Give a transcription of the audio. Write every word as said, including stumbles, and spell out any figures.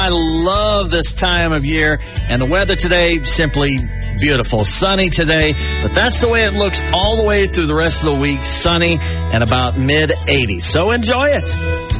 I love this time of year, and the weather today, simply beautiful. Sunny today, but that's the way it looks all the way through the rest of the week. Sunny and about mid eighties. So enjoy it.